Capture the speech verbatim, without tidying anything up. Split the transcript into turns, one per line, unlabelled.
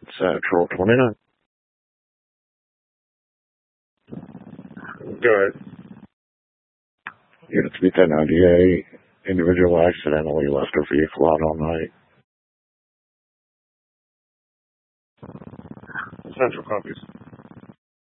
Central twenty-nine. Go ahead. Unit three ten ninety-eight. Individual accidentally left her vehicle out all night. Central copies.